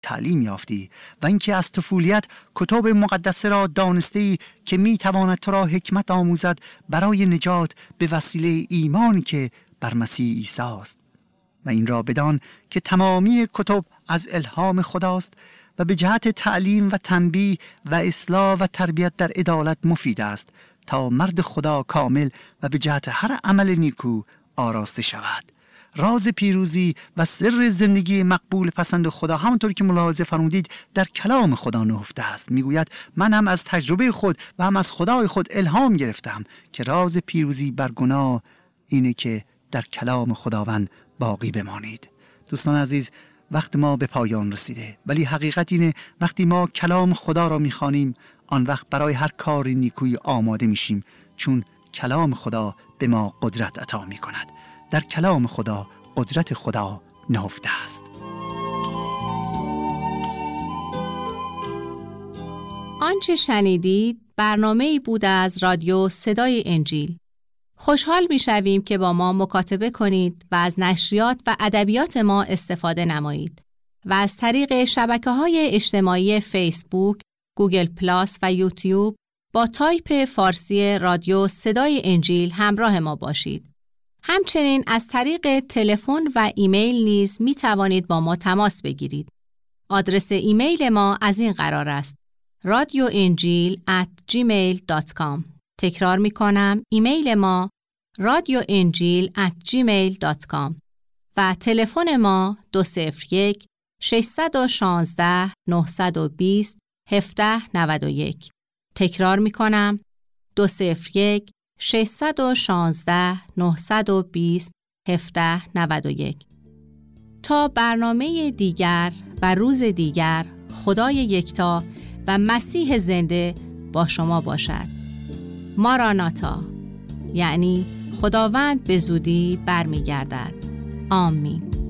تعلیم یافتی و اینکه از طفولیت کتب مقدسه را دانسته‌ای که می‌تواند تو را حکمت آموزد برای نجات به وسیله ایمانی که بر مسیح عیسی است. و این را بدان که تمامی کتب از الهام خداست و به جهت تعلیم و تنبیه و اصلاح و تربیت در عدالت مفید است تا مرد خدا کامل و به جهت هر عمل نیکو آراسته شود. راز پیروزی و سر زندگی مقبول پسند خدا همونطور که ملاحظه فرمودید در کلام خدا نهفته است. میگوید من هم از تجربه خود و هم از خدای خود الهام گرفتم که راز پیروزی بر گناه اینه که در کلام خداوند باقی بمانید. دوستان عزیز، وقت ما به پایان رسیده، ولی حقیقت اینه وقتی ما کلام خدا را میخوانیم آن وقت برای هر کار نیکویی آماده میشیم، چون کلام خدا به ما قدرت عطا میکند. در کلام خدا قدرت خدا نهفته است. آنچه شنیدید برنامه‌ای بود از رادیو صدای انجیل. خوشحال می‌شویم که با ما مکاتبه کنید و از نشریات و ادبیات ما استفاده نمایید و از طریق شبکه‌های اجتماعی فیسبوک، گوگل پلاس و یوتیوب با تایپ فارسی رادیو صدای انجیل همراه ما باشید. همچنین از طریق تلفن و ایمیل نیز می توانید با ما تماس بگیرید. آدرس ایمیل ما از این قرار است: radioinjil@gmail.com. تکرار می کنم، ایمیل ما radioinjil@gmail.com و تلفن ما 201 616 920 1791. تکرار می کنم، 201 616 920 1791. تا برنامه دیگر و روز دیگر، خدای یکتا و مسیح زنده با شما باشد. ماراناتا، یعنی خداوند به زودی برمیگردد. آمین.